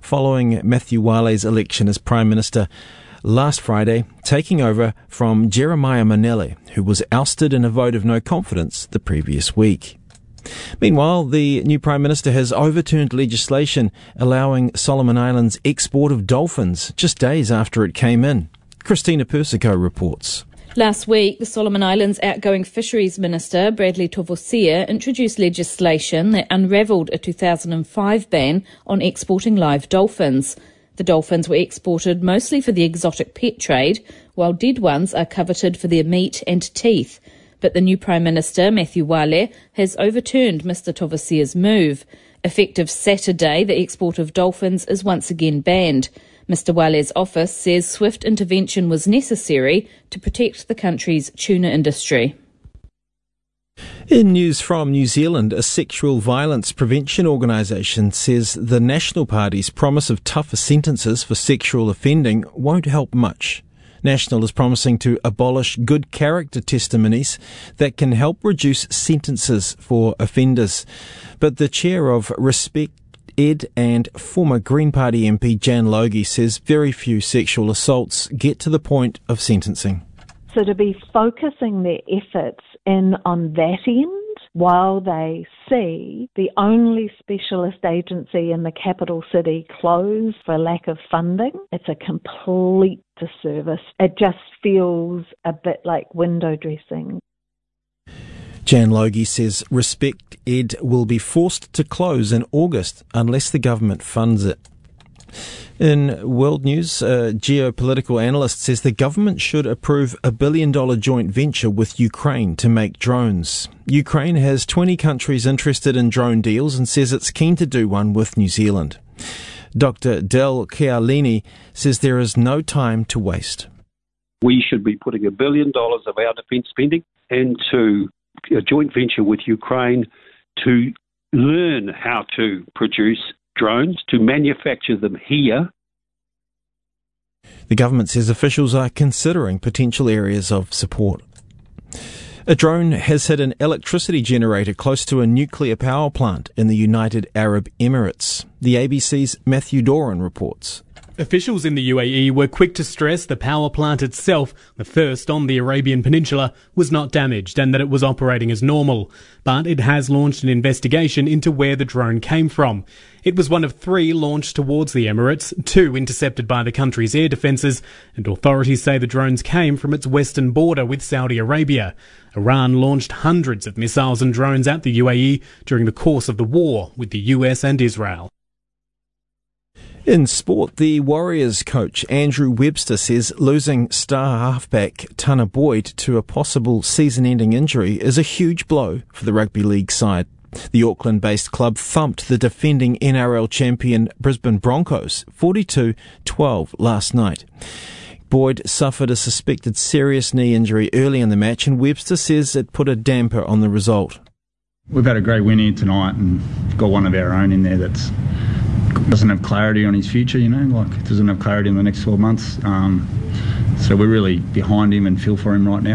following Matthew Wale's election as Prime Minister last Friday, taking over from Jeremiah Manele, who was ousted in a vote of no confidence the previous week. Meanwhile, the new Prime Minister has overturned legislation allowing Solomon Islands export of dolphins just days after it came in. Christina Persico reports. Last week, the Solomon Islands outgoing Fisheries Minister, Bradley Tovosia, introduced legislation that unravelled a 2005 ban on exporting live dolphins. The dolphins were exported mostly for the exotic pet trade, while dead ones are coveted for their meat and teeth. But the new Prime Minister, Matthew Wale, has overturned Mr Tovosia's move. Effective Saturday, the export of dolphins is once again banned. Mr Wale's office says swift intervention was necessary to protect the country's tuna industry. In news from New Zealand, a sexual violence prevention organisation says the National Party's promise of tougher sentences for sexual offending won't help much. National is promising to abolish good character testimonies that can help reduce sentences for offenders. But the chair of Respect Ed and former Green Party MP Jan Logie says very few sexual assaults get to the point of sentencing. So to be focusing their efforts in on that end while they see the only specialist agency in the capital city close for lack of funding, it's a complete disservice. It just feels a bit like window dressing. Jan Logie says Respect Ed will be forced to close in August unless the government funds it. In world news, a geopolitical analyst says the government should approve a $1 billion joint venture with Ukraine to make drones. Ukraine has 20 countries interested in drone deals and says it's keen to do one with New Zealand. Dr. Del Chialini says there is no time to waste. We should be putting $1 billion of our defence spending into a joint venture with Ukraine to learn how to produce drones, to manufacture them here. The government says officials are considering potential areas of support. A drone has hit an electricity generator close to a nuclear power plant in the United Arab Emirates. The ABC's Matthew Doran reports. Officials in the UAE were quick to stress the power plant itself, the first on the Arabian Peninsula, was not damaged and that it was operating as normal. But it has launched an investigation into where the drone came from. It was one of 3 launched towards the Emirates, 2 intercepted by the country's air defences, and authorities say the drones came from its western border with Saudi Arabia. Iran launched hundreds of missiles and drones at the UAE during the course of the war with the US and Israel. In sport, the Warriors coach Andrew Webster says losing star halfback Tanner Boyd to a possible season-ending injury is a huge blow for the rugby league side. The Auckland-based club thumped the defending NRL champion Brisbane Broncos 42-12 last night. Boyd suffered a suspected serious knee injury early in the match, and Webster says it put a damper on the result. We've had a great win here tonight and got one of our own in there that doesn't have clarity on his future, doesn't have clarity in the next 12 months. So we're really behind him and feel for him right now.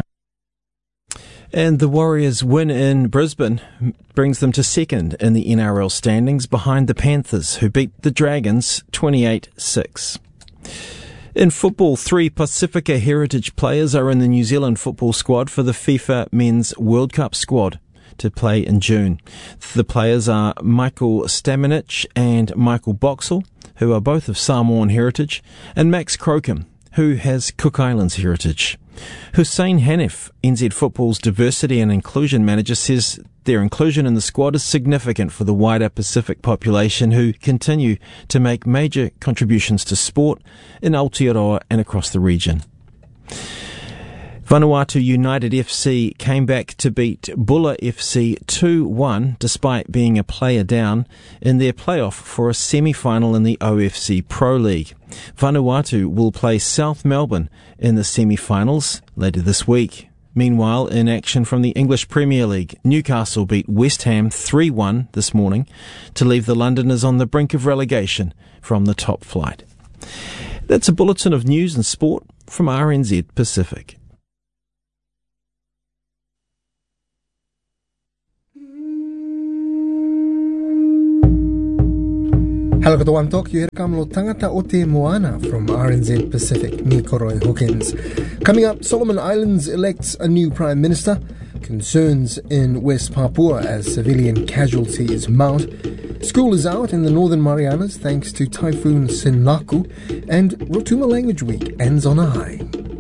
And the Warriors' win in Brisbane brings them to second in the NRL standings behind the Panthers, who beat the Dragons 28-6. In football, 3 Pacifica Heritage players are in the New Zealand football squad for the FIFA Men's World Cup squad to play in June. The players are Michael Stamanic and Michael Boxall, who are both of Samoan heritage, and Max Crocombe, who has Cook Islands heritage. Hussein Hanif, NZ Football's diversity and inclusion manager, says their inclusion in the squad is significant for the wider Pacific population, who continue to make major contributions to sport in Aotearoa and across the region. Vanuatu United FC came back to beat Bulla FC 2-1 despite being a player down in their playoff for a semi-final in the OFC Pro League. Vanuatu will play South Melbourne in the semi-finals later this week. Meanwhile, in action from the English Premier League, Newcastle beat West Ham 3-1 this morning to leave the Londoners on the brink of relegation from the top flight. That's a bulletin of news and sport from RNZ Pacific. Hello katoa Tokyo, here kamlo tangata o te moana from RNZ Pacific, me Koroi Hawkins. Coming up, Solomon Islands elects a new Prime Minister, concerns in West Papua as civilian casualties mount, school is out in the Northern Marianas thanks to Typhoon Sinlaku, and Rotuma Language Week ends on a high.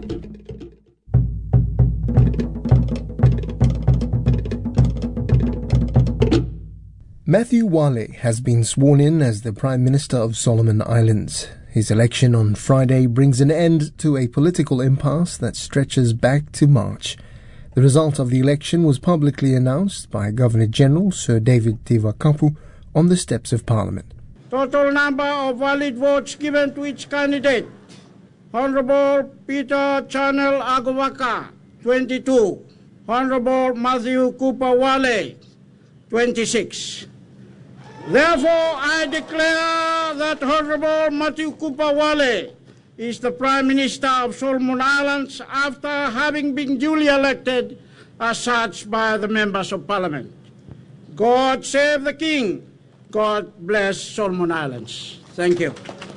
Matthew Wale has been sworn in as the Prime Minister of Solomon Islands. His election on Friday brings an end to a political impasse that stretches back to March. The result of the election was publicly announced by Governor-General Sir David Te Wakapu on the steps of Parliament. Total number of valid votes given to each candidate. Honourable Peter Chanel Agawaka, 22. Honourable Matthew Cooper Wale, 26. Therefore, I declare that Honourable Matthew Cooper Wale is the Prime Minister of Solomon Islands after having been duly elected as such by the members of Parliament. God save the King. God bless Solomon Islands. Thank you.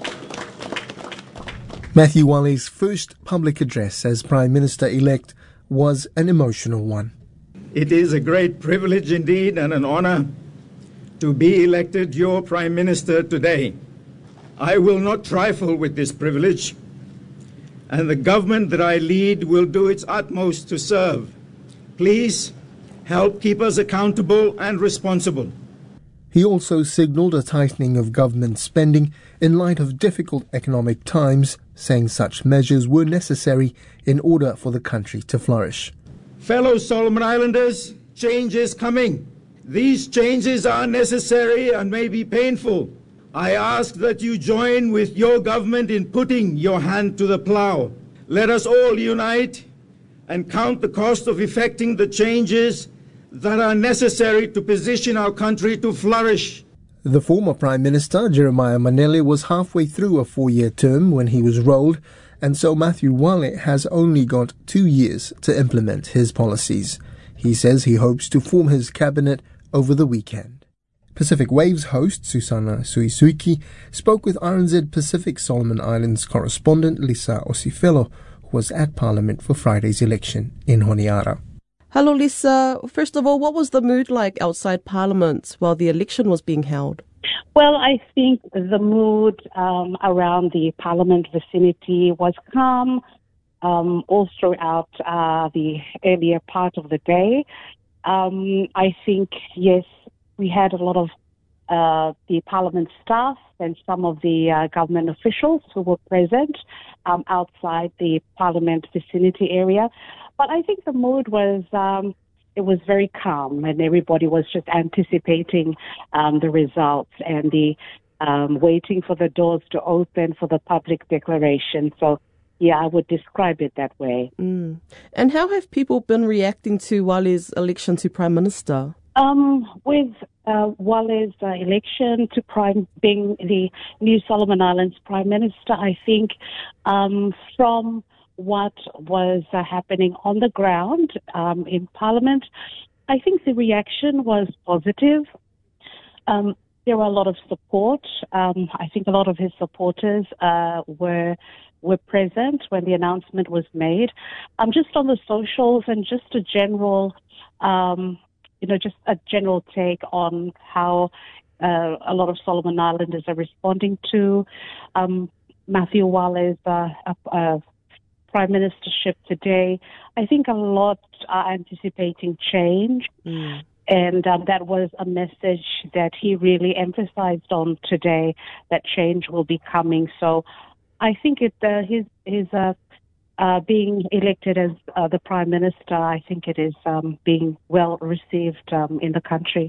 Matthew Wale's first public address as Prime Minister-elect was an emotional one. It is a great privilege indeed and an honour to be elected your Prime Minister today. I will not trifle with this privilege, and the government that I lead will do its utmost to serve. Please help keep us accountable and responsible. He also signalled a tightening of government spending in light of difficult economic times, saying such measures were necessary in order for the country to flourish. Fellow Solomon Islanders, change is coming. These changes are necessary and may be painful. I ask that you join with your government in putting your hand to the plough. Let us all unite and count the cost of effecting the changes that are necessary to position our country to flourish. The former Prime Minister, Jeremiah Manele, was halfway through a 4-year term when he was rolled, and so Matthew Wale has only got 2 years to implement his policies. He says he hopes to form his cabinet over the weekend. Pacific Waves host Susana Suisuiki spoke with RNZ Pacific Solomon Islands correspondent Lisa Osifelo, who was at Parliament for Friday's election in Honiara. Hello Lisa, first of all, what was the mood like outside Parliament while the election was being held? Well, I think the mood around the Parliament vicinity was calm all throughout the earlier part of the day. I think, yes, we had a lot of the Parliament staff and some of the government officials who were present outside the Parliament vicinity area. But I think the mood was, it was very calm, and everybody was just anticipating the results and the waiting for the doors to open for the public declaration. So, yeah, I would describe it that way. And how have people been reacting to Wale's election to Prime Minister? With Wale's election to being the new Solomon Islands Prime Minister, I think from what was happening on the ground in Parliament, I think the reaction was positive. There were a lot of support. I think a lot of his supporters were present when the announcement was made. Just on the socials and just a general, just a general take on how a lot of Solomon Islanders are responding to Matthew Wale's prime ministership today. I think a lot are anticipating change. And that was a message that he really emphasized on today, that change will be coming. So I think his being elected as the Prime Minister, I think it is being well received in the country.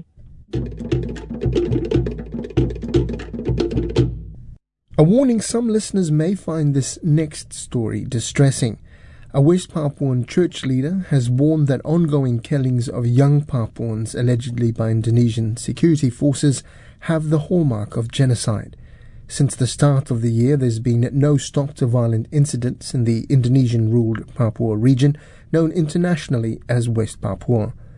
A warning: some listeners may find this next story distressing. A West Papuan church leader has warned that ongoing killings of young Papuans, allegedly by Indonesian security forces, have the hallmark of genocide. Since the start of the year, there's been no stop to violent incidents in the Indonesian-ruled Papua region, known internationally as West Papua.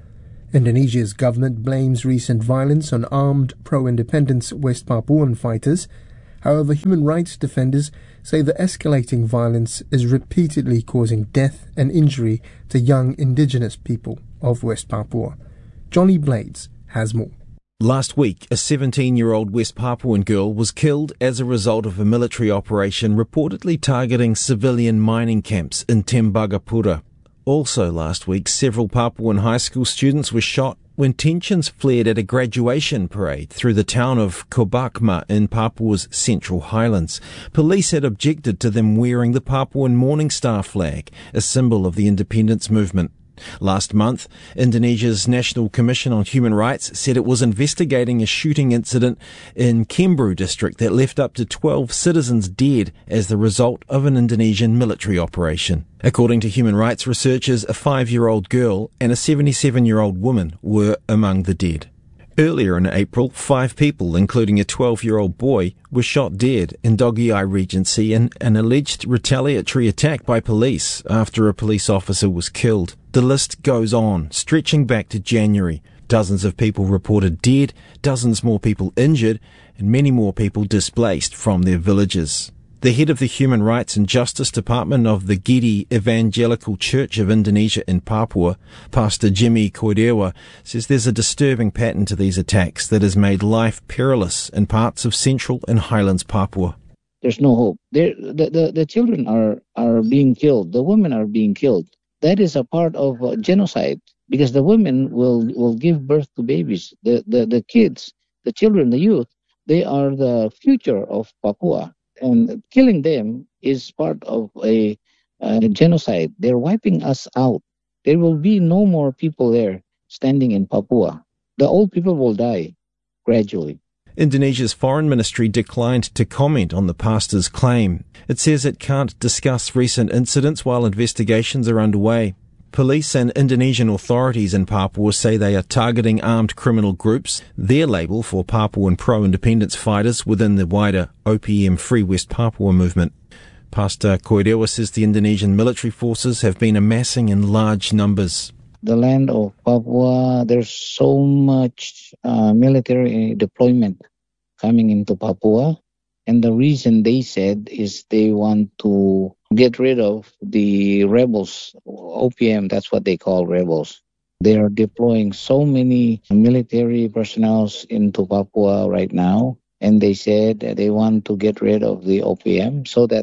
Indonesia's government blames recent violence on armed pro-independence West Papuan fighters. However, human rights defenders say the escalating violence is repeatedly causing death and injury to young indigenous people of West Papua. Johnny Blades has more. Last week, a 17-year-old West Papuan girl was killed as a result of a military operation reportedly targeting civilian mining camps in Tembagapura. Also last week, several Papuan high school students were shot when tensions flared at a graduation parade through the town of Kobakma in Papua's Central Highlands. Police had objected to them wearing the Papuan Morning Star flag, a symbol of the independence movement. Last month, Indonesia's National Commission on Human Rights said it was investigating a shooting incident in Kembru district that left up to 12 citizens dead as the result of an Indonesian military operation. According to human rights researchers, a 5-year-old girl and a 77-year-old woman were among the dead. Earlier in April, 5 people, including a 12-year-old boy, were shot dead in Dogiai Regency in an alleged retaliatory attack by police after a police officer was killed. The list goes on, stretching back to January. Dozens of people reported dead, dozens more people injured, and many more people displaced from their villages. The head of the Human Rights and Justice Department of the Gidi Evangelical Church of Indonesia in Papua, Pastor Jimmy Koidewa, says there's a disturbing pattern to these attacks that has made life perilous in parts of Central and Highlands Papua. There's no hope. The children are being killed. The women are being killed. That is a part of genocide, because the women will give birth to babies. The kids, the children, the youth, they are the future of Papua. And killing them is part of a genocide. They're wiping us out. There will be no more people there standing in Papua. The old people will die gradually. Indonesia's foreign ministry declined to comment on the pastor's claim. It says it can't discuss recent incidents while investigations are underway. Police and Indonesian authorities in Papua say they are targeting armed criminal groups, their label for Papuan pro-independence fighters within the wider OPM Free West Papua movement. Pastor Koidewa says the Indonesian military forces have been amassing in large numbers. The land of Papua, there's so much military deployment coming into Papua. And the reason they said is they want to get rid of the rebels, OPM, that's what they call rebels. They are deploying so many military personnel into Papua right now, and they said that they want to get rid of the OPM so that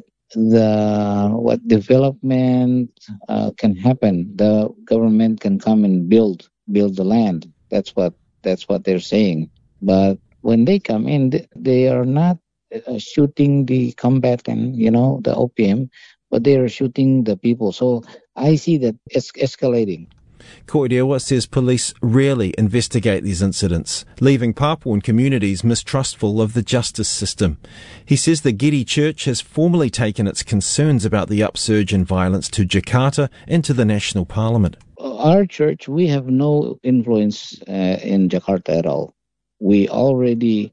development can happen. The government can come and build the land. That's what they're saying. But when they come in, they are not shooting the combatant, the OPM, but they are shooting the people. So I see that it's escalating. Koidewa says police rarely investigate these incidents, leaving Papuan communities mistrustful of the justice system. He says the Gidi Church has formally taken its concerns about the upsurge in violence to Jakarta and to the National Parliament. Our church, we have no influence in Jakarta at all. We already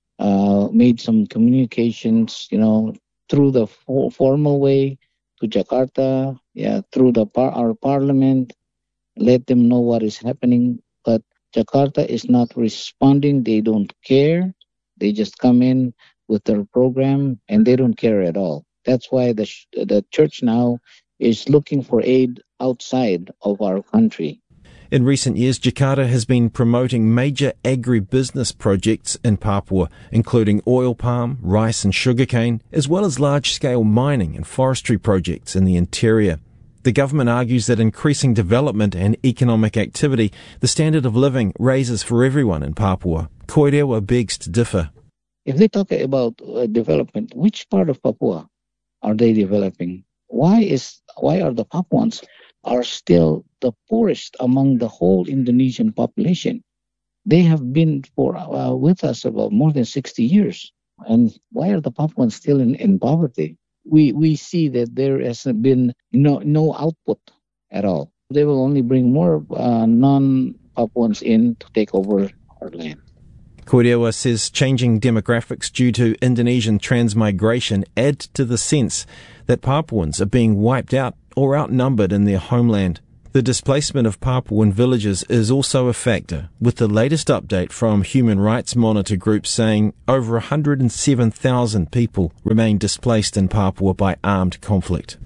made some communications, through the formal way to Jakarta, through our parliament, let them know what is happening. But Jakarta is not responding. They don't care. They just come in with their program and they don't care at all. That's why the church now is looking for aid outside of our country. In recent years, Jakarta has been promoting major agribusiness projects in Papua, including oil palm, rice and sugarcane, as well as large-scale mining and forestry projects in the interior. The government argues that increasing development and economic activity, the standard of living raises for everyone in Papua. Koidewa begs to differ. If they talk about development, which part of Papua are they developing? Why are the Papuans are still the poorest among the whole Indonesian population? They have been with us about more than 60 years. And why are the Papuans still in poverty? We see that there has been no output at all. They will only bring more non-Papuans in to take over our land. Koidewa says changing demographics due to Indonesian transmigration add to the sense that Papuans are being wiped out or outnumbered in their homeland. The displacement of Papuan villages is also a factor, with the latest update from Human Rights Monitor group saying over 107,000 people remain displaced in Papua by armed conflict.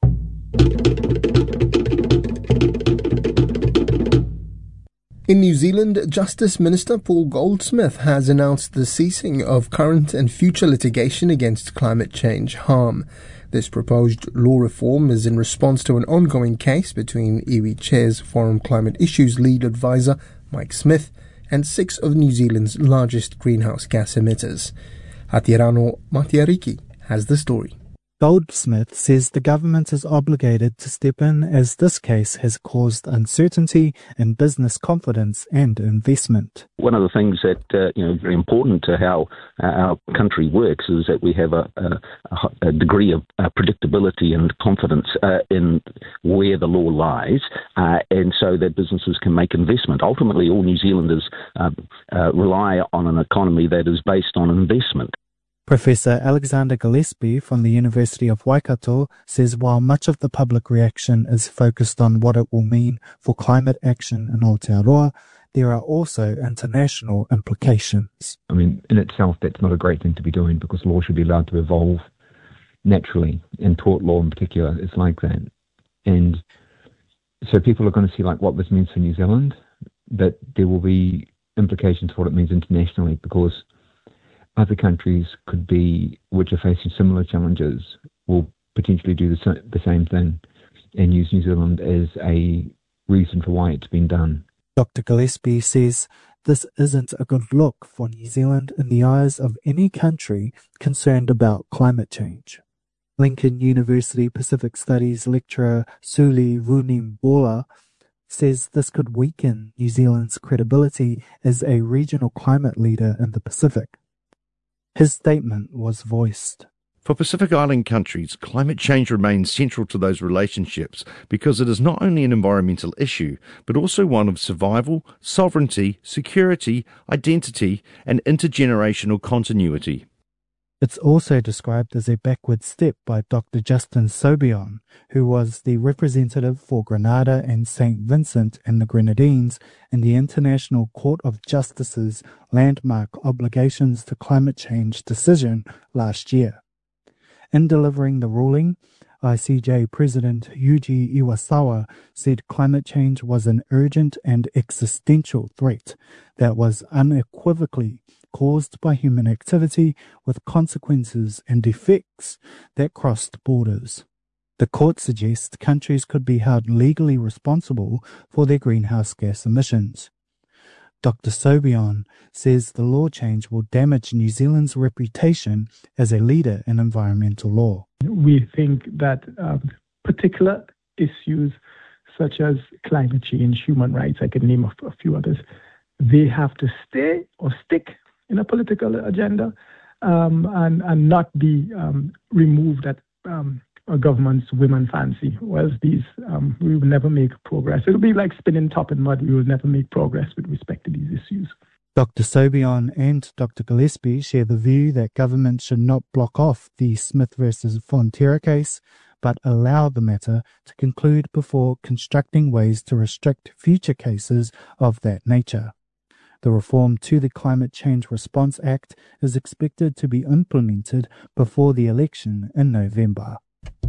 In New Zealand, Justice Minister Paul Goldsmith has announced the ceasing of current and future litigation against climate change harm. This proposed law reform is in response to an ongoing case between iwi Chair's Forum Climate Issues lead advisor, Mike Smith, and 6 of New Zealand's largest greenhouse gas emitters. Hatirano Matiariki has the story. Goldsmith says the government is obligated to step in as this case has caused uncertainty in business confidence and investment. One of the things that very important to how our country works is that we have a degree of predictability and confidence in where the law lies, and so that businesses can make investment. Ultimately, all New Zealanders rely on an economy that is based on investment. Professor Alexander Gillespie from the University of Waikato says while much of the public reaction is focused on what it will mean for climate action in Aotearoa, there are also international implications. I mean, in itself, that's not a great thing to be doing because law should be allowed to evolve naturally, and tort law in particular is like that. And so people are going to see like what this means for New Zealand, but there will be implications for what it means internationally because other countries which are facing similar challenges, will potentially do the same thing and use New Zealand as a reason for why it's been done. Dr. Gillespie says this isn't a good look for New Zealand in the eyes of any country concerned about climate change. Lincoln University Pacific Studies lecturer Suli Runimbola says this could weaken New Zealand's credibility as a regional climate leader in the Pacific. His statement was voiced. For Pacific Island countries, climate change remains central to those relationships because it is not only an environmental issue, but also one of survival, sovereignty, security, identity, and intergenerational continuity. It's also described as a backward step by Dr. Justin Sobion, who was the representative for Grenada and St. Vincent and the Grenadines in the International Court of Justice's landmark obligations to climate change decision last year. In delivering the ruling, ICJ President Yuji Iwasawa said climate change was an urgent and existential threat that was unequivocally caused by human activity with consequences and effects that crossed borders. The court suggests countries could be held legally responsible for their greenhouse gas emissions. Dr. Sobion says the law change will damage New Zealand's reputation as a leader in environmental law. We think that particular issues such as climate change, human rights, I can name a few others, they have to stay or stick in a political agenda and not be removed at a government's whim and fancy. Whereas these, we will never make progress. It'll be like spinning top in mud. We will never make progress with respect to these issues. Dr. Sobion and Dr. Gillespie share the view that government should not block off the Smith versus Fonterra case, but allow the matter to conclude before constructing ways to restrict future cases of that nature. The reform to the Climate Change Response Act is expected to be implemented before the election in November.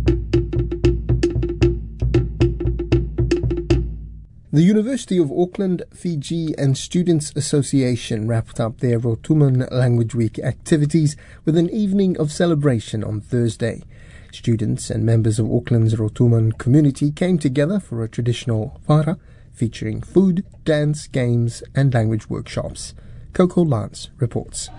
The University of Auckland, Fiji and Students Association wrapped up their Rotuman Language Week activities with an evening of celebration on Thursday. Students and members of Auckland's Rotuman community came together for a traditional whara featuring food, dance, games and language workshops. Coco Lance reports.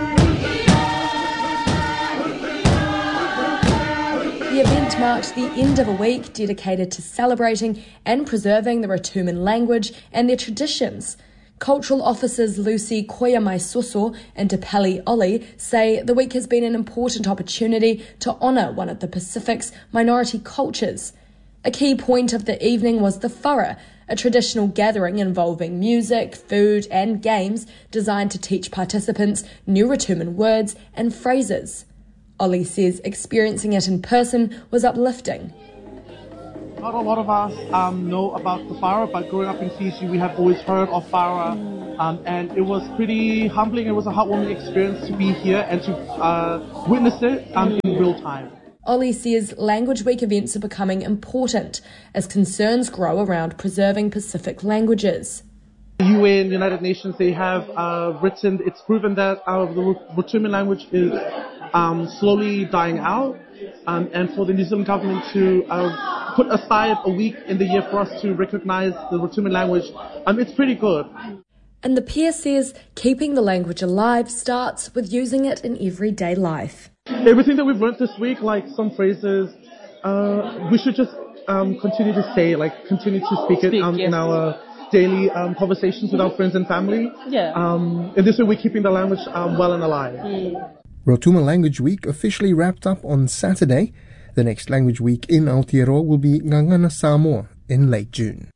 The event marked the end of a week dedicated to celebrating and preserving the Rotuman language and their traditions. Cultural officers Lucy Koyamai-Soso and Depali Oli say the week has been an important opportunity to honour one of the Pacific's minority cultures. A key point of the evening was the whara, a traditional gathering involving music, food and games designed to teach participants new Rotuman words and phrases. Ollie says experiencing it in person was uplifting. Not a lot of us know about the Whara, but growing up in Fiji, we have always heard of Whara, and it was pretty humbling. It was a heartwarming experience to be here and to witness it in real time. Ollie says Language Week events are becoming important as concerns grow around preserving Pacific languages. The UN, United Nations, they have it's proven that the Rotuman language is slowly dying out, and for the New Zealand government to put aside a week in the year for us to recognise the Rotuman language, it's pretty good. And the peer says keeping the language alive starts with using it in everyday life. Everything that we've learned this week, like some phrases, we should just continue to say, continue to speak it in our daily conversations with our friends and family. And this way we're keeping the language well and alive. Rotuman Language Week officially wrapped up on Saturday. The next Language Week in Aotearoa will be Ngangana Samoa in late June.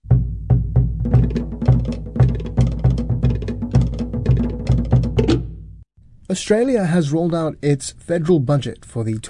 Australia has rolled out its federal budget for the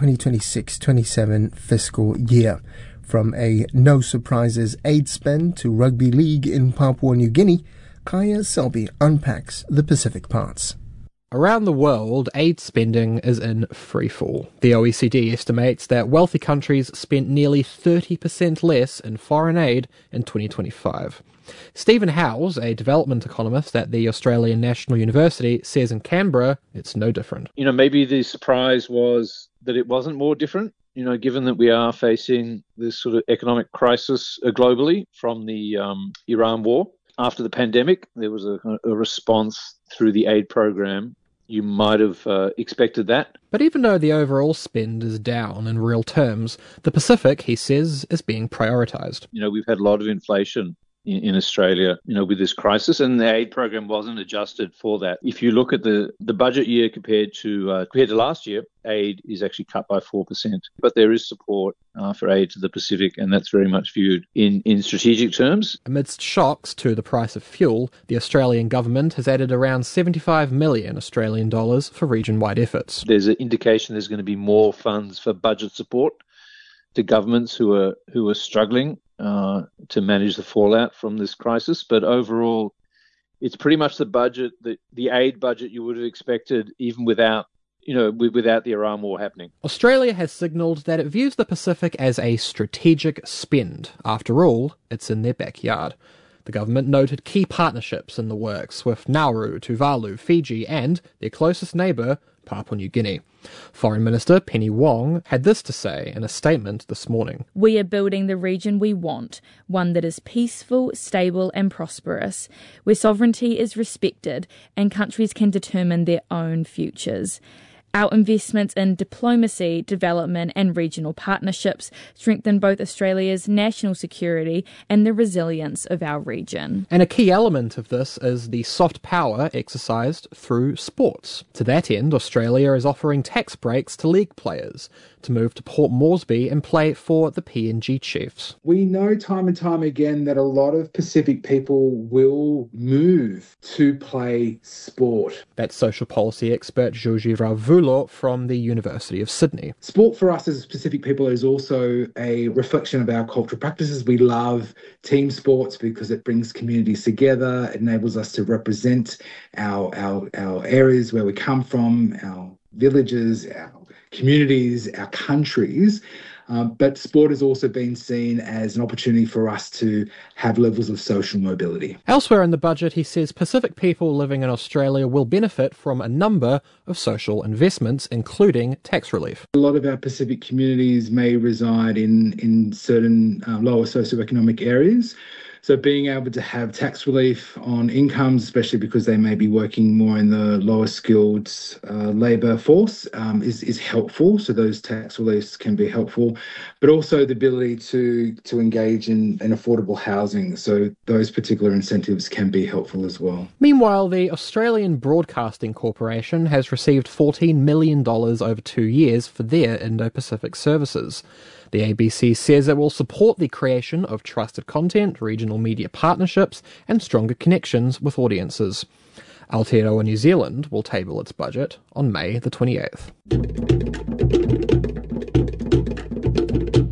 2026-27 fiscal year. From a no-surprises aid spend to rugby league in Papua New Guinea, Kaya Selby unpacks the Pacific parts. Around the world, aid spending is in freefall. The OECD estimates that wealthy countries spent nearly 30% less in foreign aid in 2025. Stephen Howes, a development economist at the Australian National University, says in Canberra it's no different. Maybe the surprise was that it wasn't more different, given that we are facing this sort of economic crisis globally from the Iran war. After the pandemic, there was a response through the aid program. You might have expected that. But even though the overall spend is down in real terms, the Pacific, he says, is being prioritised. We've had a lot of inflation in Australia, with this crisis, and the aid program wasn't adjusted for that. If you look at the budget year compared to last year, aid is actually cut by 4%. But there is support for aid to the Pacific, and that's very much viewed in strategic terms. Amidst shocks to the price of fuel, the Australian government has added around 75 million Australian dollars for region-wide efforts. There's an indication there's going to be more funds for budget support to governments who are struggling to manage the fallout from this crisis. But overall, it's pretty much the aid budget you would have expected even without the Iran war happening. Australia has signalled that it views the Pacific as a strategic spend. After all, it's in their backyard. The government noted key partnerships in the works with Nauru, Tuvalu, Fiji and their closest neighbour, Papua New Guinea. Foreign Minister Penny Wong had this to say in a statement this morning. We are building the region we want, one that is peaceful, stable and prosperous, where sovereignty is respected and countries can determine their own futures. Our investments in diplomacy, development and regional partnerships strengthen both Australia's national security and the resilience of our region. And a key element of this is the soft power exercised through sports. To that end, Australia is offering tax breaks to league players to move to Port Moresby and play for the PNG Chiefs. We know time and time again that a lot of Pacific people will move to play sport. That's social policy expert Joji Ravulo from the University of Sydney. Sport for us as Pacific people is also a reflection of our cultural practices. We love team sports because it brings communities together, it enables us to represent our areas where we come from, our villages, our communities, our countries. But sport has also been seen as an opportunity for us to have levels of social mobility. Elsewhere in the budget, he says Pacific people living in Australia will benefit from a number of social investments, including tax relief. A lot of our Pacific communities may reside in certain lower socioeconomic areas. So being able to have tax relief on incomes, especially because they may be working more in the lower skilled labour force, is helpful. So those tax reliefs can be helpful, but also the ability to engage in affordable housing. So those particular incentives can be helpful as well. Meanwhile, the Australian Broadcasting Corporation has received $14 million over 2 years for their Indo-Pacific services. The ABC says it will support the creation of trusted content, regional media partnerships and stronger connections with audiences. Aotearoa New Zealand will table its budget on May the 28th.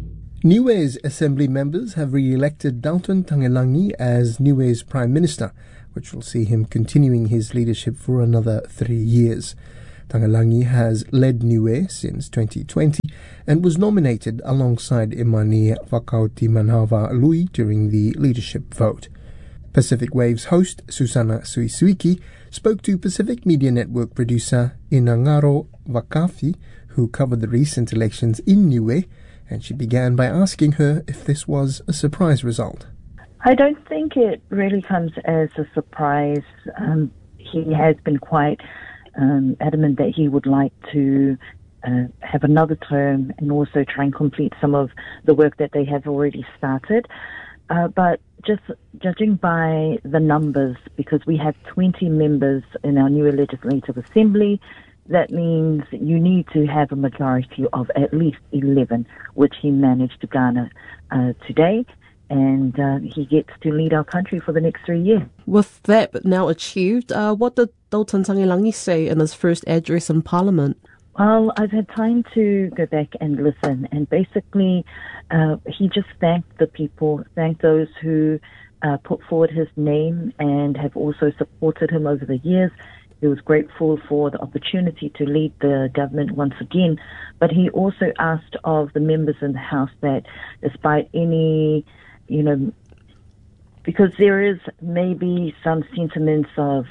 Niue's Assembly members have re-elected Dalton Tagelangi as Niue's Prime Minister, which will see him continuing his leadership for another 3 years. Tagelangi has led Niue since 2020 and was nominated alongside Imani Vakautimanawa Lui during the leadership vote. Pacific Waves host Susana Suisuiki spoke to Pacific Media Network producer Inangaro Vakafi, who covered the recent elections in Niue, and she began by asking her if this was a surprise result. I don't think it really comes as a surprise. He has been quite adamant that he would like to have another term and also try and complete some of the work that they have already started. But just judging by the numbers, because we have 20 members in our new Legislative Assembly, that means you need to have a majority of at least 11, which he managed to garner today. And he gets to lead our country for the next 3 years. With that now achieved, what did Dalton Tagelangi say in his first address in Parliament? Well, I've had time to go back and listen, and basically he just thanked the people, thanked those who put forward his name and have also supported him over the years. He was grateful for the opportunity to lead the government once again, but he also asked of the members in the House that despite any, because there is maybe some sentiments of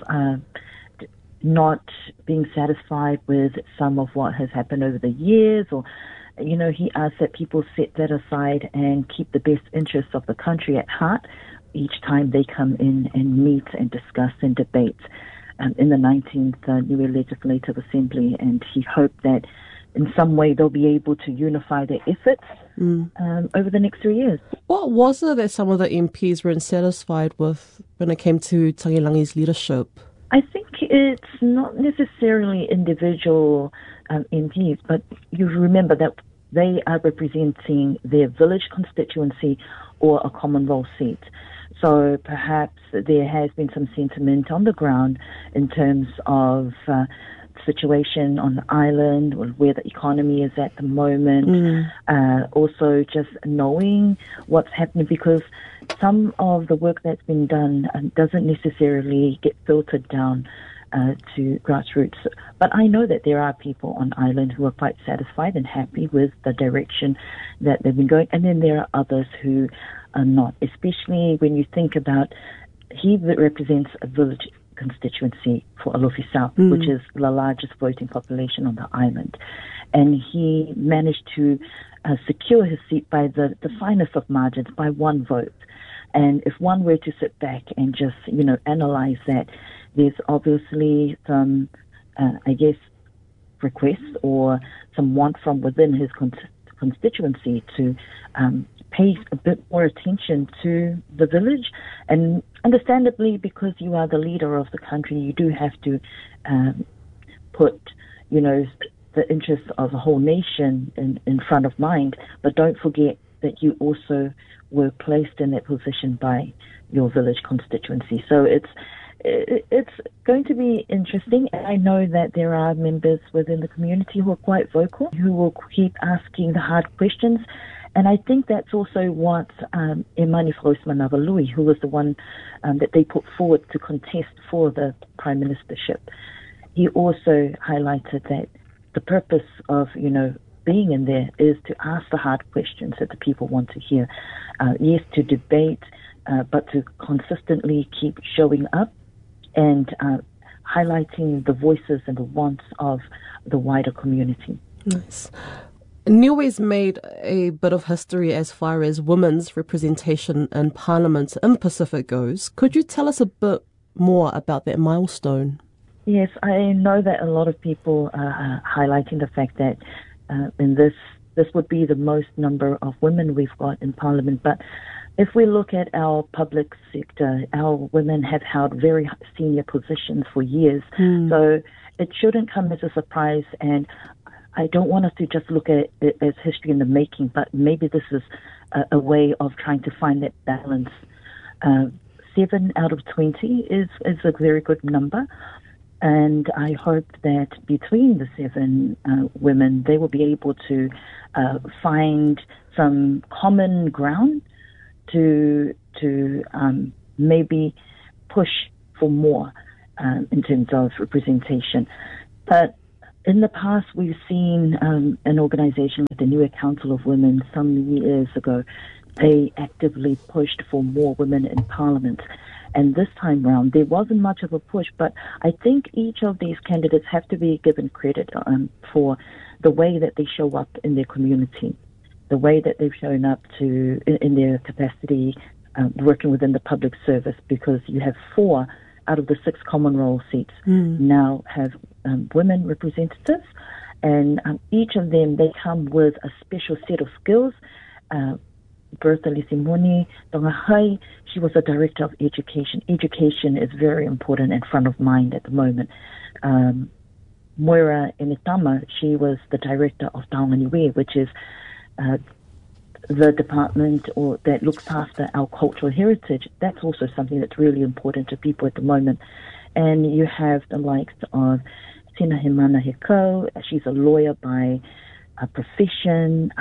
not being satisfied with some of what has happened over the years, or, he asked that people set that aside and keep the best interests of the country at heart each time they come in and meet and discuss and debate in the 19th Niue Legislative Assembly, and he hoped that in some way they'll be able to unify their efforts over the next 3 years. What was it that some of the MPs were unsatisfied with when it came to Tagelangi's leadership? I think it's not necessarily individual MPs, but you remember that they are representing their village constituency or a Commonwealth seat. So perhaps there has been some sentiment on the ground in terms of the situation on the island, or where the economy is at the moment. Also just knowing what's happening, because some of the work that's been done doesn't necessarily get filtered down to grassroots. But I know that there are people on island who are quite satisfied and happy with the direction that they've been going. And then there are others who are not, especially when you think about he represents a village constituency for Alofi South, which is the largest voting population on the island. And he managed to secure his seat by the finest of margins, by one vote. And if one were to sit back and just, analyze that, there's obviously some, requests or some want from within his constituency to pay a bit more attention to the village. And understandably, because you are the leader of the country, you do have to put, the interests of the whole nation in front of mind. But don't forget that you also were placed in that position by your village constituency. So it's going to be interesting. I know that there are members within the community who are quite vocal, who will keep asking the hard questions. And I think that's also what Imani Vakautimanawa Lui, who was the one that they put forward to contest for the Prime Ministership. He also highlighted that the purpose of, being in there is to ask the hard questions that the people want to hear. Yes, to debate, but to consistently keep showing up and highlighting the voices and the wants of the wider community. Nice. Niue's made a bit of history as far as women's representation in Parliament in the Pacific goes. Could you tell us a bit more about that milestone? Yes, I know that a lot of people are highlighting the fact that in this would be the most number of women we've got in Parliament. But if we look at our public sector, our women have held very senior positions for years. So it shouldn't come as a surprise. And I don't want us to just look at it as history in the making, but maybe this is a way of trying to find that balance. 7 out of 20 is a very good number. And I hope that between the 7 women, they will be able to find some common ground to maybe push for more in terms of representation. But in the past, we've seen an organization like the Niue Council of Women some years ago. They actively pushed for more women in parliament. And this time round, there wasn't much of a push, but I think each of these candidates have to be given credit for the way that they show up in their community, the way that they've shown up in their capacity working within the public service, because you have 4 out of the 6 common role seats now have women representatives, and each of them, they come with a special set of skills. Bertha Lisimuni Tongahai, she was the Director of Education. Education is very important and front of mind at the moment. Moira Emitama, she was the Director of Taonganiwe, which is the department that looks after our cultural heritage. That's also something that's really important to people at the moment. And you have the likes of Tina Himana Heko. She's a lawyer by profession.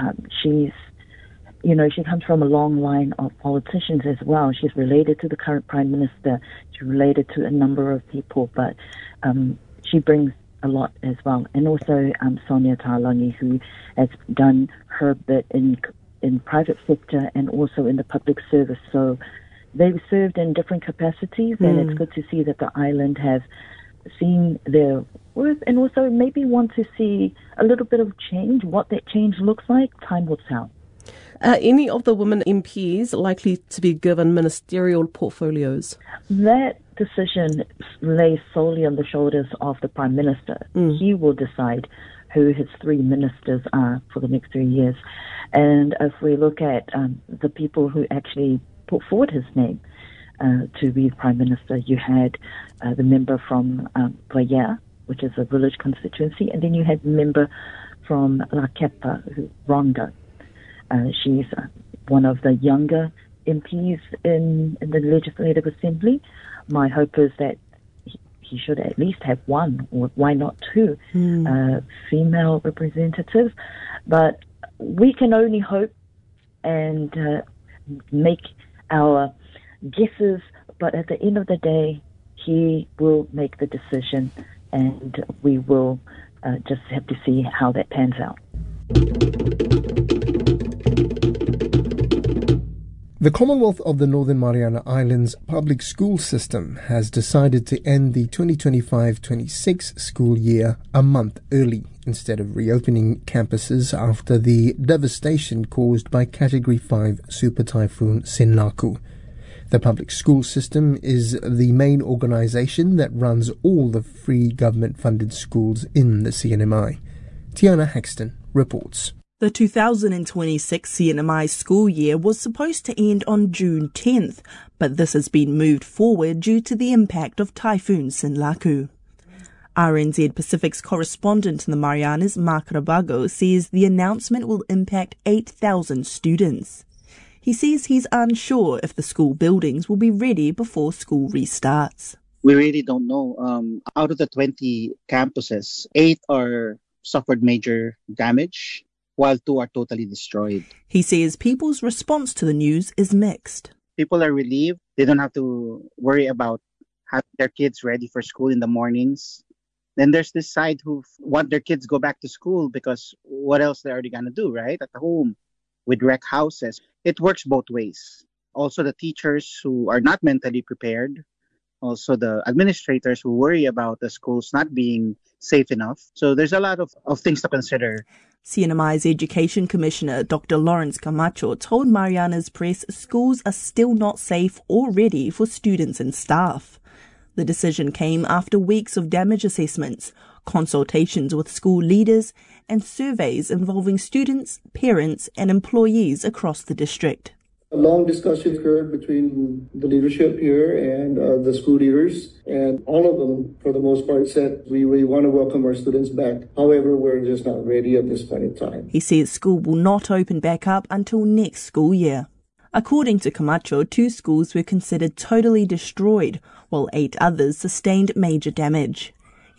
She comes from a long line of politicians as well. She's related to the current Prime Minister. She's related to a number of people, but she brings a lot as well. And also Sonia Talangi, who has done her bit in private sector and also in the public service. So they've served in different capacities, and it's good to see that the island has seen their worth and also maybe want to see a little bit of change. What that change looks like, time will tell. Are any of the women MPs likely to be given ministerial portfolios? That decision lays solely on the shoulders of the Prime Minister. He will decide who his 3 ministers are for the next 3 years. And if we look at the people who actually put forward his name to be Prime Minister, you had the member from Vaya, which is a village constituency, and then you had the member from La Kepa, Rhonda. She's one of the younger MPs in the Legislative Assembly. My hope is that he should at least have 1, or why not 2, female representatives. But we can only hope and make our guesses, but at the end of the day, he will make the decision, and we will just have to see how that pans out. The Commonwealth of the Northern Mariana Islands public school system has decided to end the 2025-26 school year a month early instead of reopening campuses after the devastation caused by Category 5 Super Typhoon Senlaku. The public school system is the main organisation that runs all the free government-funded schools in the CNMI. Tiana Haxton reports. The 2026 CNMI school year was supposed to end on June 10th, but this has been moved forward due to the impact of Typhoon Senlaku. RNZ Pacific's correspondent in the Marianas, Mark Rabago, says the announcement will impact 8,000 students. He says he's unsure if the school buildings will be ready before school restarts. We really don't know. Out of the 20 campuses, 8 are suffered major damage, while 2 are totally destroyed. He says people's response to the news is mixed. People are relieved. They don't have to worry about having their kids ready for school in the mornings. Then there's this side who want their kids go back to school because what else they're already going to do, right? At home with wreck houses. It works both ways. Also the teachers who are not mentally prepared. Also the administrators who worry about the schools not being safe enough. So there's a lot of things to consider. CNMI's Education Commissioner Dr. Lawrence Camacho told Marianas Press schools are still not safe or ready for students and staff. The decision came after weeks of damage assessments, consultations with school leaders, and surveys involving students, parents, and employees across the district. A long discussion occurred between the leadership here and the school leaders, and all of them, for the most part, said we want to welcome our students back. However, we're just not ready at this point in time. He says school will not open back up until next school year. According to Camacho, 2 schools were considered totally destroyed, while 8 others sustained major damage.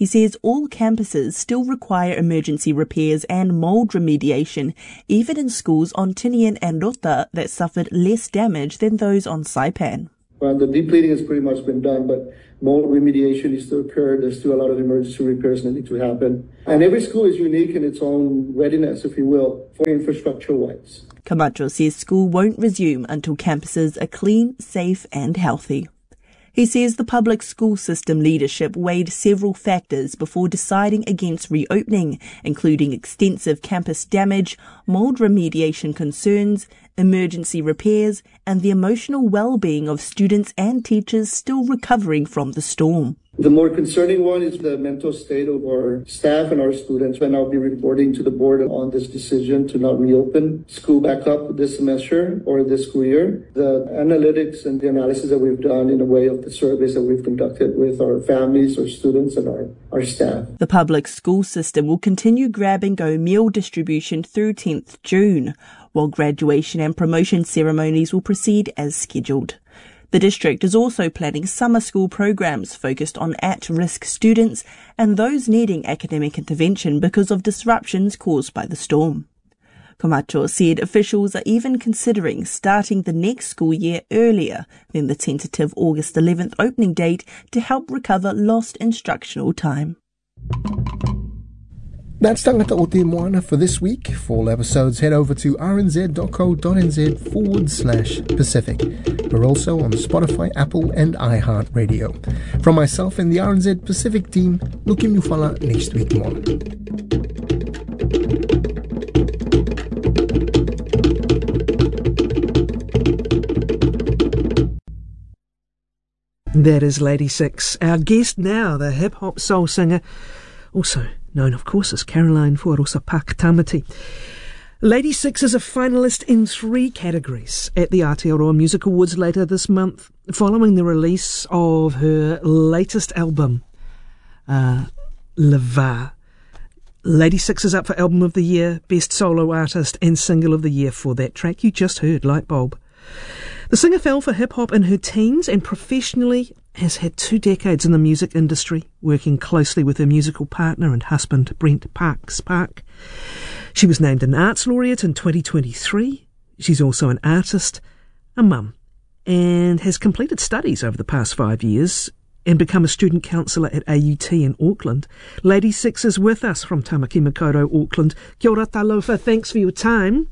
He says all campuses still require emergency repairs and mould remediation, even in schools on Tinian and Rota that suffered less damage than those on Saipan. Well, the depleting has pretty much been done, but mold remediation needs to occur. There's still a lot of emergency repairs that need to happen. And every school is unique in its own readiness, if you will, for infrastructure-wise. Camacho says school won't resume until campuses are clean, safe and healthy. He says the public school system leadership weighed several factors before deciding against reopening, including extensive campus damage, mould remediation concerns, emergency repairs, and the emotional well-being of students and teachers still recovering from the storm. The more concerning one is the mental state of our staff and our students, and I'll be reporting to the board on this decision to not reopen school back up this semester or this school year. The analytics and the analysis that we've done in a way of the surveys that we've conducted with our families, our students, and our staff. The public school system will continue grab-and-go meal distribution through 10th June, while graduation and promotion ceremonies will proceed as scheduled. The district is also planning summer school programs focused on at-risk students and those needing academic intervention because of disruptions caused by the storm. Camacho said officials are even considering starting the next school year earlier than the tentative August 11th opening date to help recover lost instructional time. That's Tangata o Te Moana for this week. For all episodes, head over to rnz.co.nz/Pacific. We're also on Spotify, Apple and iHeartRadio. From myself and the RNZ Pacific team, luki miufala next week more. That is Lady Six, our guest now, the hip-hop soul singer, also known, of course, as Caroline Fuarosa Pakatamati. Lady Six is a finalist in 3 categories at the Aotearoa Music Awards later this month, following the release of her latest album, Lava. Lady Six is up for Album of the Year, Best Solo Artist and Single of the Year for that track you just heard, Lightbulb. The singer fell for hip-hop in her teens and professionally has had 2 decades in the music industry, working closely with her musical partner and husband, Brent Parks Park. She was named an Arts Laureate in 2023. She's also an artist, a mum, and has completed studies over the past 5 years and become a student counsellor at AUT in Auckland. Lady Six is with us from Tamaki Makaurau, Auckland. Kia ora talofa, thanks for your time.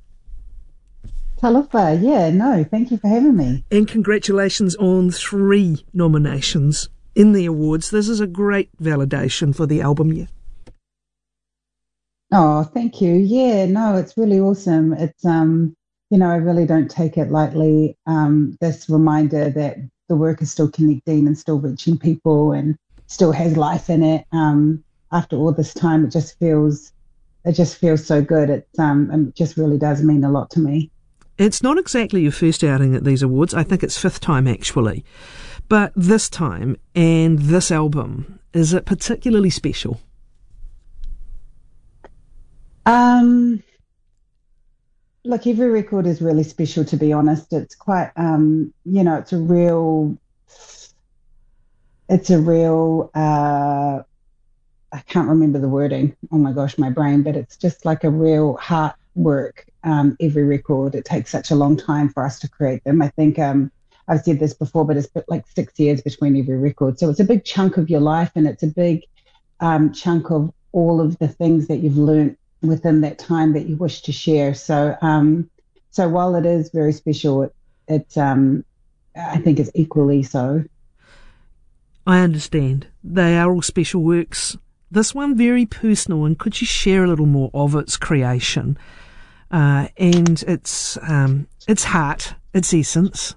Talofa, thank you for having me. And congratulations on 3 nominations in the awards. This is a great validation for the album year. Oh, thank you. It's really awesome. It's, I really don't take it lightly. This reminder that the work is still connecting and still reaching people and still has life in it. After all this time, it just feels so good. It just really does mean a lot to me. It's not exactly your first outing at these awards. I think it's 5th time, actually. But this time, and this album, is it particularly special? Look, every record is really special, to be honest. It's quite, it's a real, I can't remember the wording. Oh my gosh, my brain, but it's just like a real heart work. Every record, it takes such a long time for us to create them. I think I've said this before, but it's like 6 years between every record. So it's a big chunk of your life, and it's a big chunk of all of the things that you've learned within that time that you wish to share. So while it is very special, it's I think it's equally so. I understand. They are all special works. This one very personal, and could you share a little more of its creation? And its heart, its essence.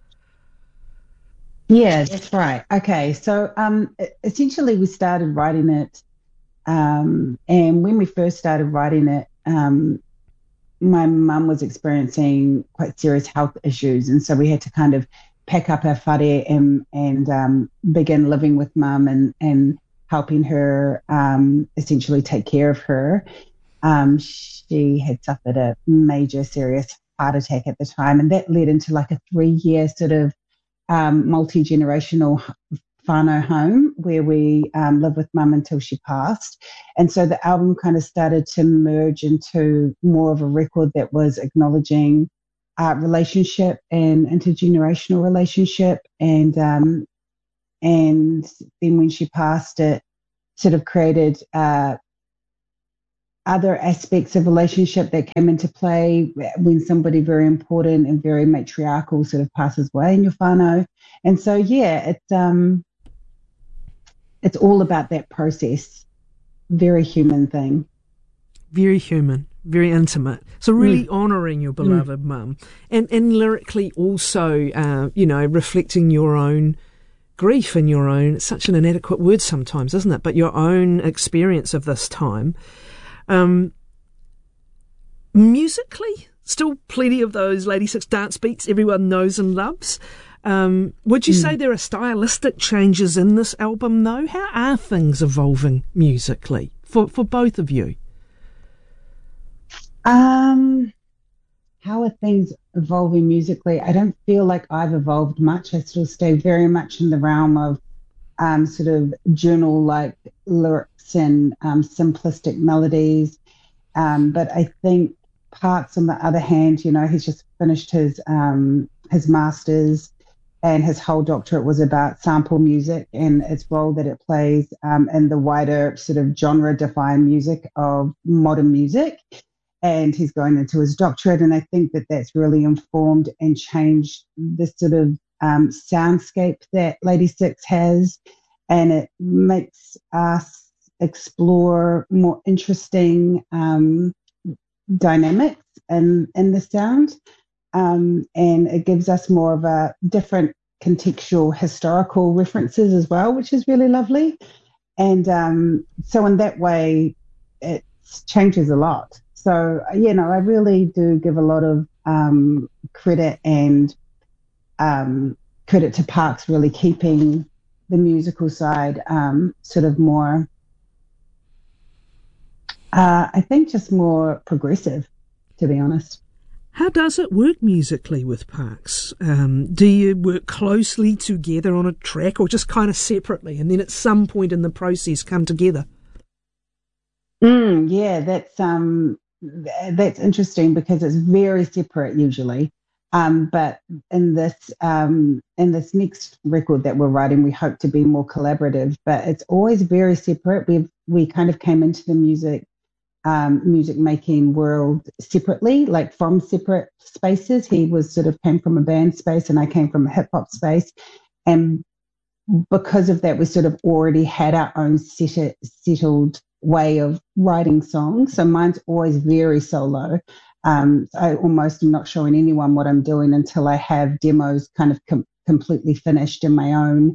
Yeah, that's right. Okay, so essentially we started writing it, and when we first started writing it, my mum was experiencing quite serious health issues, and so we had to kind of pack up our whare and begin living with mum and helping her essentially take care of her. She had suffered a major serious heart attack at the time, and that led into like a 3-year sort of multi-generational whānau home where we lived with Mum until she passed. And so the album kind of started to merge into more of a record that was acknowledging relationship and intergenerational relationship. And then when she passed, it sort of created other aspects of relationship that came into play when somebody very important and very matriarchal sort of passes away in your whānau. And so, yeah, it's all about that process. Very human thing. Very human, very intimate. So really honouring your beloved mum. And lyrically also, reflecting your own grief and your own, it's such an inadequate word sometimes, isn't it? But your own experience of this time. Musically, still plenty of those Lady Six dance beats everyone knows and loves. Would you say there are stylistic changes in this album, though? How are things evolving musically for both of you? How are things evolving musically? I don't feel like I've evolved much. I still stay very much in the realm of sort of journal-like lyrics and simplistic melodies. But I think Parks, on the other hand, he's just finished his master's, and his whole doctorate was about sample music and its role that it plays in the wider sort of genre-defined music of modern music. And he's going into his doctorate, and I think that that's really informed and changed the sort of soundscape that Lady Six has, and it makes us explore more interesting dynamics in the sound, and it gives us more of a different contextual historical references as well, which is really lovely. And so in that way, it changes a lot. So, I really do give a lot of credit to Parks really keeping the musical side sort of more, I think just more progressive, to be honest. How does it work musically with Parks? Do you work closely together on a track or just kind of separately and then at some point in the process come together? Yeah, that's interesting because it's very separate usually. But in this next record that we're writing, we hope to be more collaborative. But it's always very separate. We kind of came into the music making world separately, like from separate spaces. He came from a band space, and I came from a hip hop space. And because of that, we sort of already had our own settled way of writing songs. So mine's always very solo. I almost am not showing anyone what I'm doing until I have demos kind of completely finished in my own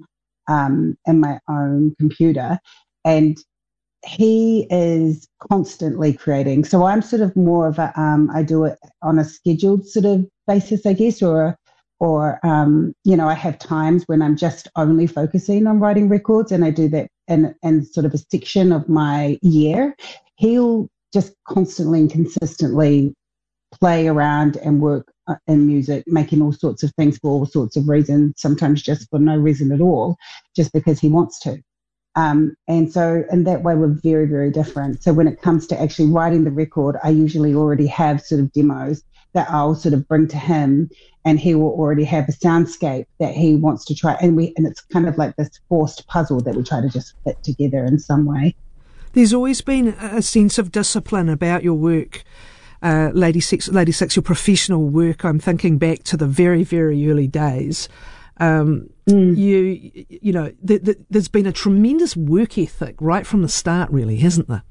computer. And he is constantly creating. So I'm sort of more of I do it on a scheduled sort of basis, I guess, or I have times when I'm just only focusing on writing records, and I do that in sort of a section of my year. He'll just constantly and consistently play around and work in music, making all sorts of things for all sorts of reasons, sometimes just for no reason at all, just because he wants to. And so in that way, we're very, very different. So when it comes to actually writing the record, I usually already have sort of demos that I'll sort of bring to him, and he will already have a soundscape that he wants to try. And it's kind of like this forced puzzle that we try to just fit together in some way. There's always been a sense of discipline about your work, Lady Six, your professional work. I'm thinking back to the very, very early days. There's been a tremendous work ethic right from the start, really, hasn't there?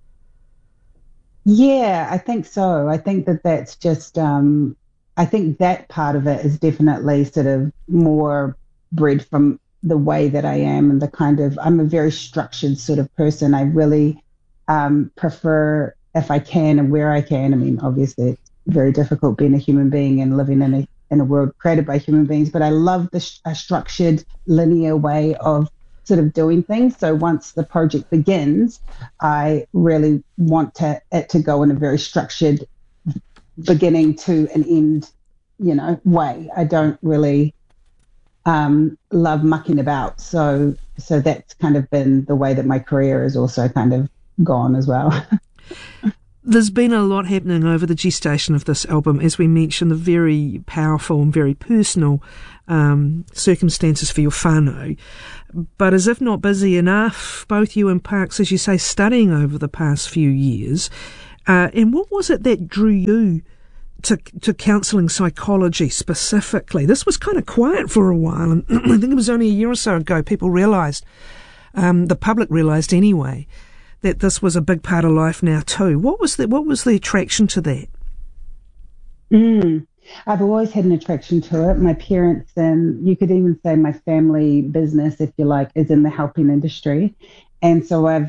Yeah, I think so. I think that's just, I think that part of it is definitely sort of more bred from the way that I am and the kind of, I'm a very structured sort of person. I really prefer, if I can and where I can, I mean, obviously it's very difficult being a human being and living in a world created by human beings, but I love a structured, linear way of sort of doing things. So once the project begins, I really want it to go in a very structured beginning to an end, way. I don't really, love mucking about. So that's kind of been the way that my career has also kind of gone as well. There's been a lot happening over the gestation of this album, as we mentioned, the very powerful and very personal circumstances for your whānau. But as if not busy enough, both you and Parks, as you say, studying over the past few years. And what was it that drew you to counselling psychology specifically? This was kind of quiet for a while, and I think it was only a year or so ago people realised, the public realised anyway, that this was a big part of life now too. What was the attraction to that? I've always had an attraction to it. My parents, and you could even say my family business, if you like, is in the helping industry. And so my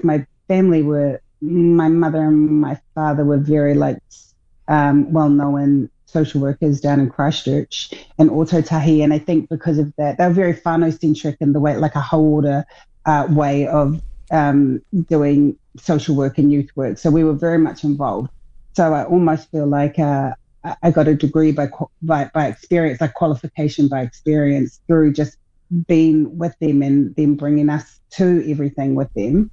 mother and my father were very well-known social workers down in Christchurch and Ōtautahi. And I think because of that, they're very whānau-centric in the way, like a whole way of doing social work and youth work. So we were very much involved. So I almost feel like I got a degree by experience, like qualification by experience, through just being with them and them bringing us to everything with them.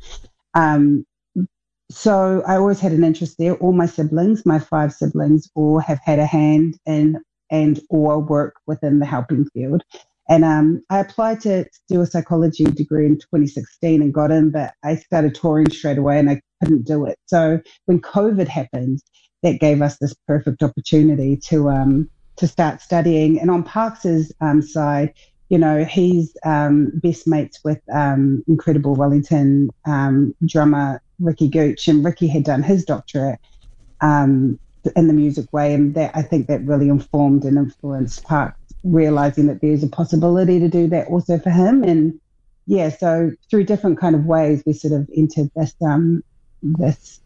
So I always had an interest there. All my siblings, my 5 siblings, all have had a hand in and or work within the helping field. And I applied to do a psychology degree in 2016 and got in, but I started touring straight away and I couldn't do it. So when COVID happened, that gave us this perfect opportunity to start studying. And on Parks's side, you know, he's best mates with incredible Wellington drummer Ricky Gooch, and Ricky had done his doctorate in the music way, and that I think that really informed and influenced Parks, realizing that there's a possibility to do that also for him. And yeah, so through different kind of ways, we sort of entered this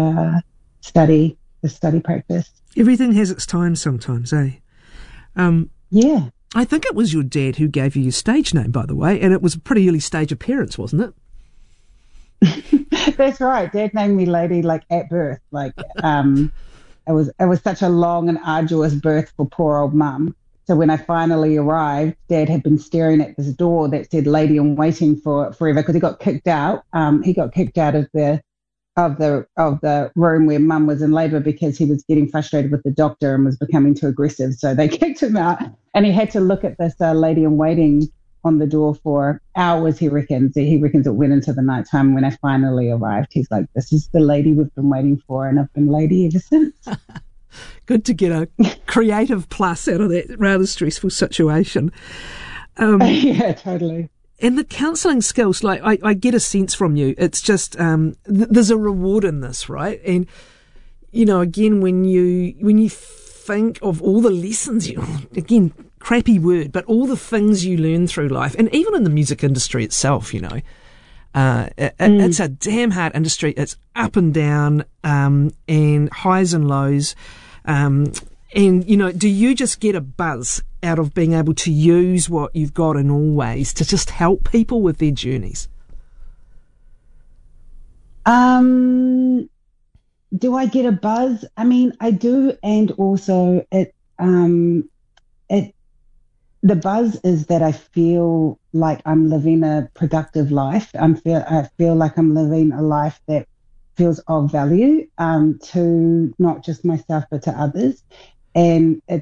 study practice. Everything has its time sometimes, eh? Yeah. I think it was your dad who gave you your stage name, by the way, and it was a pretty early stage appearance, wasn't it? That's right. Dad named me Lady at birth. It was such a long and arduous birth for poor old mum. So when I finally arrived, Dad had been staring at this door that said "Lady in Waiting" for forever, because he got kicked out. He got kicked out of the room where Mum was in labour because he was getting frustrated with the doctor and was becoming too aggressive. So they kicked him out, and he had to look at this Lady in Waiting on the door for hours. He reckons it went into the night time. When I finally arrived, he's like, "This is the lady we've been waiting for," and I've been lady ever since. Good to get a creative plus out of that rather stressful situation. Yeah, totally. And the counselling skills, I get a sense from you, it's just there's a reward in this, right? And you know, again, when you think of all the lessons again, crappy word, but all the things you learn through life, and even in the music industry itself, you know, it's a damn hard industry. It's up and down, and highs and lows. And, you know, do you just get a buzz out of being able to use what you've got in all ways to just help people with their journeys? Do I get a buzz? I mean, I do, and also the buzz is that I feel like I'm living a productive life. I feel like I'm living a life that feels of value to not just myself but to others, and it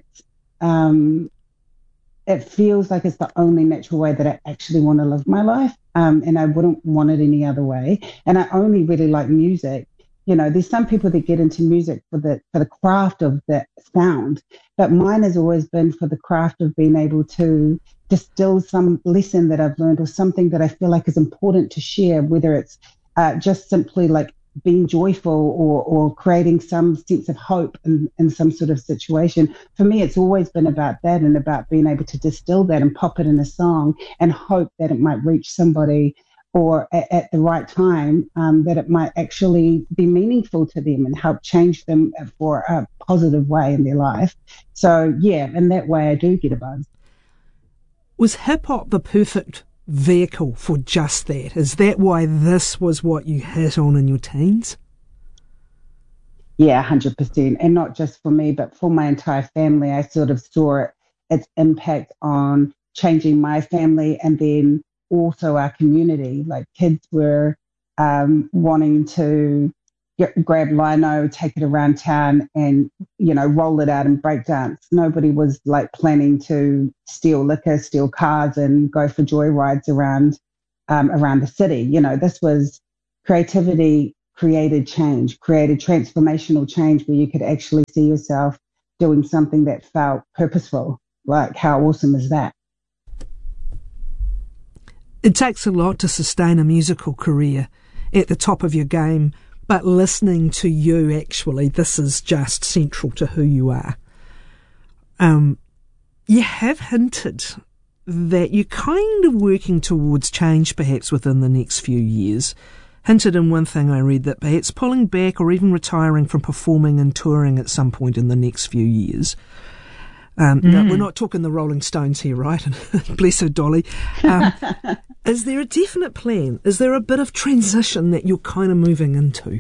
feels like it's the only natural way that I actually want to live my life, and I wouldn't want it any other way. And I only really like music. You know, there's some people that get into music for the craft of the sound, but mine has always been for the craft of being able to distill some lesson that I've learned or something that I feel like is important to share, whether it's just simply like being joyful or creating some sense of hope in some sort of situation. For me, it's always been about that, and about being able to distill that and pop it in a song and hope that it might reach somebody, or at the right time, that it might actually be meaningful to them and help change them for a positive way in their life. So, yeah, in that way I do get a buzz. Was hip-hop the perfect vehicle for just that? Is that why this was what you hit on in your teens? Yeah, 100%. And not just for me, but for my entire family. I sort of saw its impact on changing my family and then also our community. Like kids were wanting to grab lino, take it around town and, roll it out and break dance. Nobody was like planning to steal liquor, steal cars and go for joyrides around the city. This was creativity, created change, created transformational change where you could actually see yourself doing something that felt purposeful. Like, how awesome is that? It takes a lot to sustain a musical career at the top of your game, but listening to you, actually, this is just central to who you are. You have hinted that you're kind of working towards change perhaps within the next few years. Hinted in one thing I read that perhaps pulling back or even retiring from performing and touring at some point in the next few years. No, we're not talking the Rolling Stones here, right? Bless her, Dolly. Is there a definite plan? Is there a bit of transition that you're kind of moving into?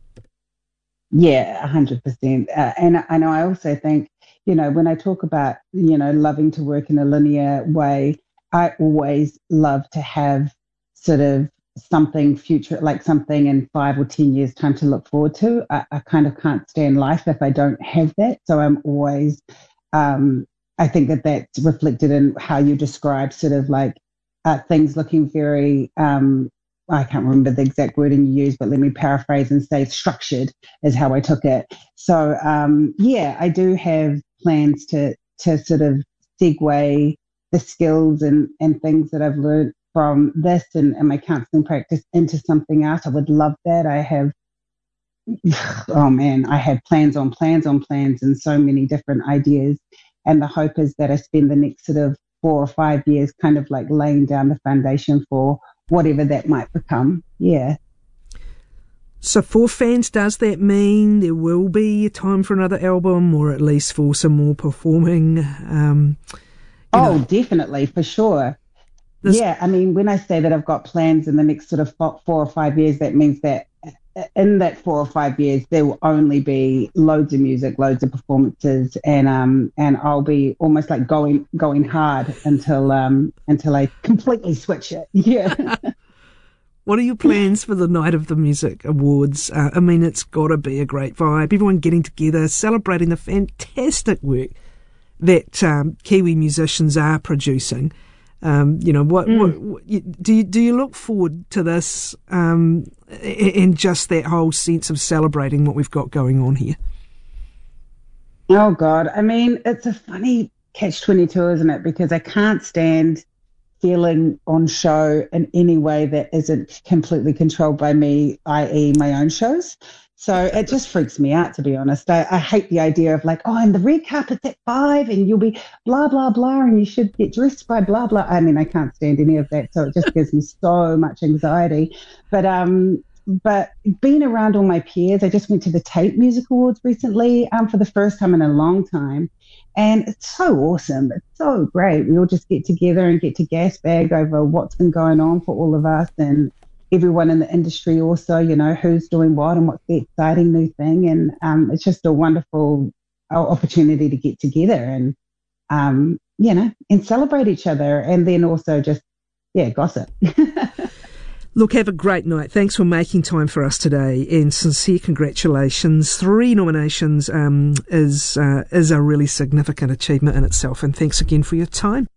Yeah, 100%. And I know I also think, when I talk about, loving to work in a linear way, I always love to have sort of something future, like something in 5 or 10 years time to look forward to. I kind of can't stand life if I don't have that. So I'm always... I think that that's reflected in how you describe sort of like things looking very, I can't remember the exact wording you used, but let me paraphrase and say structured is how I took it. So, I do have plans to sort of segue the skills and things that I've learned from this and my counselling practice into something else. I would love that. I have plans on plans on plans and so many different ideas. And the hope is that I spend the next sort of 4 or 5 years kind of like laying down the foundation for whatever that might become. Yeah. So for fans, does that mean there will be a time for another album or at least for some more performing? Definitely, for sure. Yeah, I mean, when I say that I've got plans in the next sort of 4 or 5 years, that means that in that 4 or 5 years, there will only be loads of music, loads of performances, and I'll be almost like going hard until I completely switch it. Yeah. What are your plans for the Night of the Music Awards? I mean, it's got to be a great vibe. Everyone getting together, celebrating the fantastic work that Kiwi musicians are producing. What do you look forward to this in just that whole sense of celebrating what we've got going on here? Oh God, I mean, it's a funny catch-22, isn't it? Because I can't stand feeling on show in any way that isn't completely controlled by me, i.e. my own shows. So it just freaks me out, to be honest. I hate the idea of like, and the red carpet's at 5 and you'll be blah, blah, blah, and you should get dressed by blah, blah. I mean, I can't stand any of that. So it just gives me so much anxiety. But being around all my peers, I just went to the Tate Music Awards recently for the first time in a long time. And it's so awesome. It's so great. We all just get together and get to gas bag over what's been going on for all of us and everyone in the industry also, who's doing what and what's the exciting new thing. And it's just a wonderful opportunity to get together and, and celebrate each other and then also just, gossip. Look, have a great night. Thanks for making time for us today and sincere congratulations. 3 nominations is a really significant achievement in itself. And thanks again for your time.